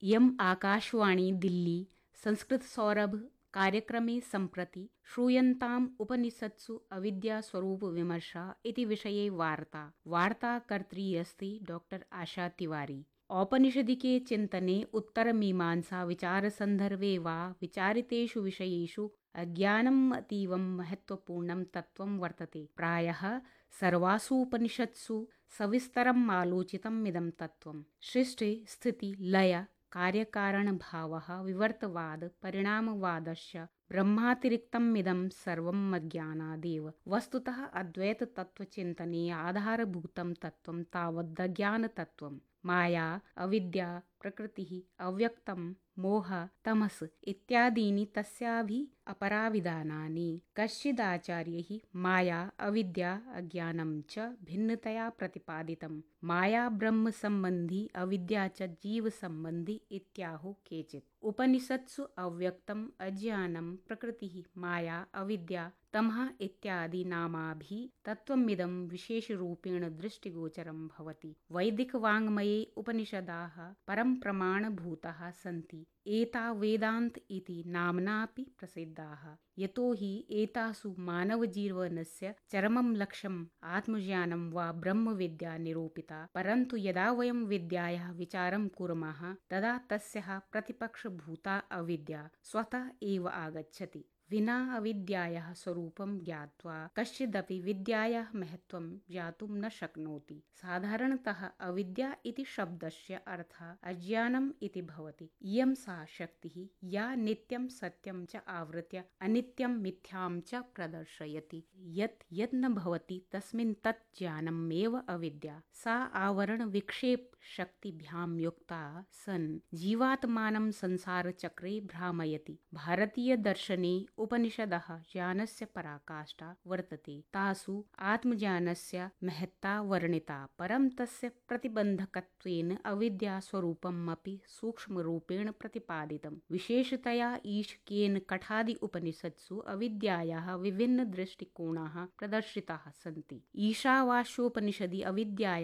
इयम् आकाशवाणी दिल्ली संस्कृतसौरभ कार्यक्रमे सम्प्रति श्रूयन्ताम् उपनिषत्सु अविद्यास्वरूपविमर्शः इति विषये वार्ताकर्त्री अस्ति डॉक्टर आशा तिवारी। औपनिषदिके चिन्तने उत्तरमीमांसा विचारसन्दर्भे वा विचारितेषु विषयेषु अज्ञानम् अतीवं महत्त्वपूर्णं तत्त्वं वर्तते। प्रायः सर्वासु उपनिषत्सु सविस्तरम् आलोचितम् इदं तत्त्वं। सृष्टि स्थिति लय कार्यकारणभावः विवर्तवाद परिणामवादश्च ब्रह्मातिरिक्तम् इदं सर्वम् अज्ञानादेव। वस्तुतः अद्वैततत्त्वचिन्तने आधारभूतं तत्त्वं तावदज्ञानतत्त्वम्। माया अविद्या प्रकृतिः अव्यक्तं मोह तमस् इत्यादीनि तस्याभि अपराविधानानि। कश्चिदाचार्यैः माया अविद्या अज्ञानं च भिन्नतया प्रतिपादितम्। माया ब्रह्म संबंधी अविद्या च जीव संबंधी इत्याहुः केचित्। उपनिषत्सु अव्यक्तम् अज्ञानं प्रकृतिः माया अविद्या तमः इत्यादि नामाभिः तत्त्वमिदं विशेषरूपेण दृष्टिगोचरं भवति। वैदिकवाङ्मये उपनिषदाः परमप्रमाणभूताः सन्ति। एता वेदान्त इति नाम्नापि प्रसिद्धाः। यतो हि एतासु मानवजीवनस्य चरमं लक्ष्यम् आत्मज्ञानं वा ब्रह्मविद्या निरूपिता। परन्तु यदा वयं विद्यायाः विचारं कुर्मः तदा तस्याः प्रतिपक्षभूता अविद्या स्वतः एव आगच्छति। विना अविद्यायाः स्वरूपं ज्ञात्वा कश्चिदपि विद्यायाः महत्त्वं ज्ञातुं न शक्नोति। साधारणतः अविद्या इति शब्दस्य अर्थः अज्ञानम् इति भवति। इयं सा शक्तिः या नित्यं सत्यं च आवृत्य अनित्यं मिथ्यां च प्रदर्शयति। यत् न भवति तस्मिन् तत् ज्ञानमेव अविद्या। सा आवरणविक्षेप शक्तिभ्यां युक्ता सन् जीवात्मानं संसारचक्रे भ्रामयति। भारतीयदर्शने उपनिषदः ज्ञानस्य पराकाष्ठा वर्तते। तासु आत्मज्ञानस्य महत्ता वर्णिता। परं तस्य प्रतिबन्धकत्वेन अविद्यास्वरूपम् अपि सूक्ष्मरूपेण प्रतिपादितम्। विशेषतया ईशकेन कठादि उपनिषत्सु अविद्यायाः विभिन्नदृष्टिकोणाः प्रदर्शिताः सन्ति। ईशावास्योपनिषदि अविद्यायाः